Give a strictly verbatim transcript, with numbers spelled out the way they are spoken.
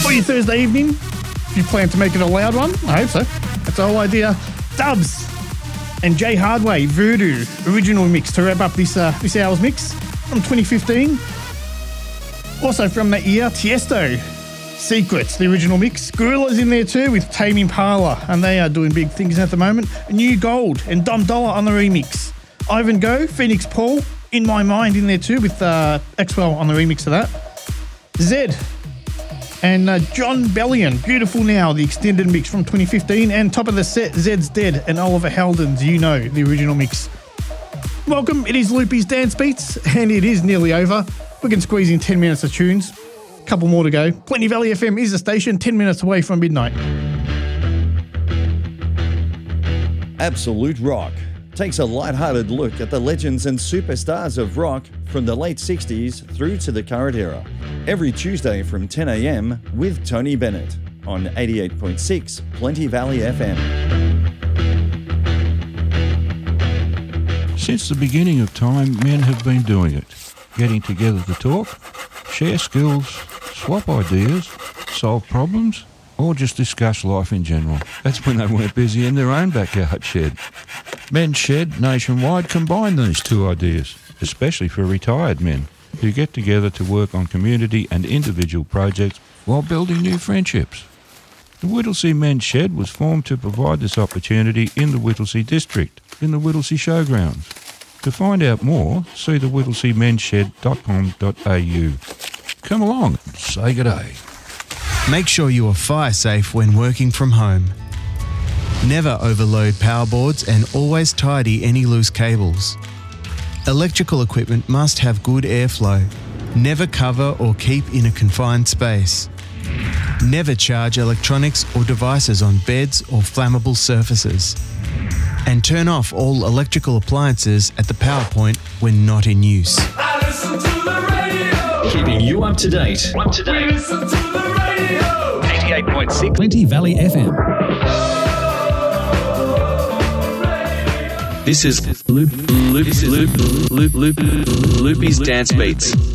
for your Thursday evening. If you plan to make it a loud one, I hope so. That's the whole idea. Dubs and Jay Hardway, Voodoo, original mix to wrap up this uh, this hour's mix from twenty fifteen. Also from that year, Tiesto, Secrets, the original mix. Gorilla's in there too with Tame Impala, and they are doing big things at the moment. New Gold and Dom Dollar on the remix. Ivan Go, Phoenix Paul, In My Mind in there too with uh, Axwell on the remix of that. Zed and uh, John Bellion, Beautiful Now, the extended mix from twenty fifteen. And top of the set, Zed's Dead and Oliver Heldens, You Know, the original mix. Welcome, it is Loopy's Dance Beats, and it is nearly over. We can squeeze in ten minutes of tunes. Couple more to go. Plenty Valley F M is the station, ten minutes away from midnight. Absolute Rock takes a light-hearted look at the legends and superstars of rock from the late sixties through to the current era. Every Tuesday from ten a m with Tony Bennett on eighty-eight point six Plenty Valley F M. Since the beginning of time, men have been doing it. Getting together to talk, share skills, swap ideas, solve problems, or just discuss life in general. That's when they weren't busy in their own backyard shed. Men's Shed nationwide combine these two ideas, especially for retired men who get together to work on community and individual projects while building new friendships. The Whittlesea Men's Shed was formed to provide this opportunity in the Whittlesea district, in the Whittlesea Showgrounds. To find out more, see the whittlesea mens shed dot com dot a u. Come along and say good day. Make sure you are fire safe when working from home. Never overload power boards and always tidy any loose cables. Electrical equipment must have good airflow. Never cover or keep in a confined space. Never charge electronics or devices on beds or flammable surfaces. And turn off all electrical appliances at the power point when not in use. I listen to the radio. Keeping you up to date. Up to date. Listen to the radio. eighty-eight point six Plenty Valley F M. This is Loop, Loop, Loop, Loop, Loop, Loopy's Dance Beats.